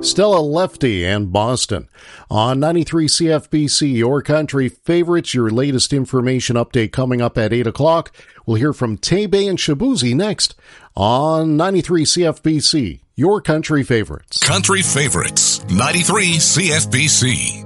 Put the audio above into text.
Stella Lefty and Boston. On 93 CFBC, your country favorites, your latest information update coming up at 8 o'clock. We'll hear from Tebe and Shabuzi next on 93 CFBC, your country favorites. Country favorites, 93 CFBC.